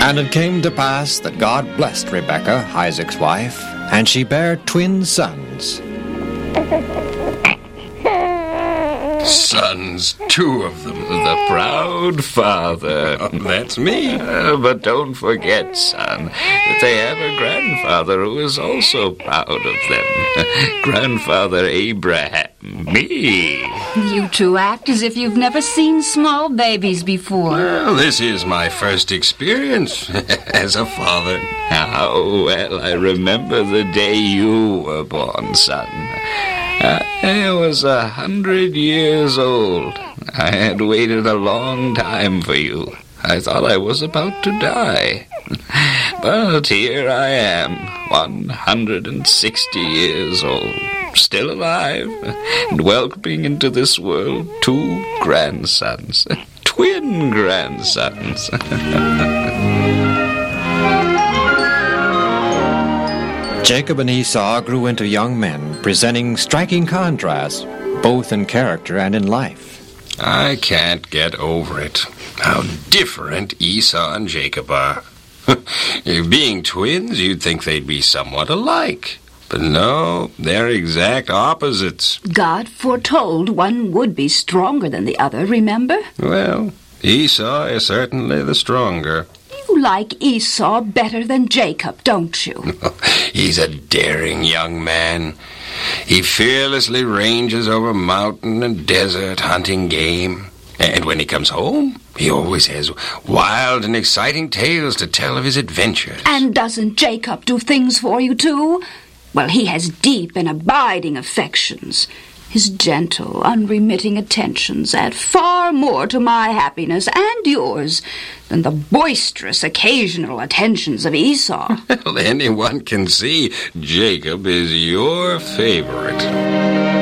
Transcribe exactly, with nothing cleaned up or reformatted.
And it came to pass that God blessed Rebekah, Isaac's wife, and she bare twin sons. Sons, two of them. The proud father. Oh, that's me. Uh, but don't forget, son, that they have a grandfather who is also proud of them. Grandfather Abraham. Me. You two act as if you've never seen small babies before. Well, this is my first experience as a father. How well I remember the day you were born, son. I was a hundred years old. I had waited a long time for you. I thought I was about to die. But here I am, one hundred and sixty years old, still alive, and welcoming into this world two grandsons, twin grandsons. Jacob and Esau grew into young men, presenting striking contrasts, both in character and in life. I can't get over it. How different Esau and Jacob are. Being twins, you'd think they'd be somewhat alike. But no, they're exact opposites. God foretold one would be stronger than the other, remember? Well, Esau is certainly the stronger. You like Esau better than Jacob, don't you? He's a daring young man. He fearlessly ranges over mountain and desert hunting game. And when he comes home, he always has wild and exciting tales to tell of his adventures. And doesn't Jacob do things for you, too? Well, he has deep and abiding affections. His gentle, unremitting attentions add far more to my happiness and yours than the boisterous occasional attentions of Esau. Well, anyone can see Jacob is your favorite.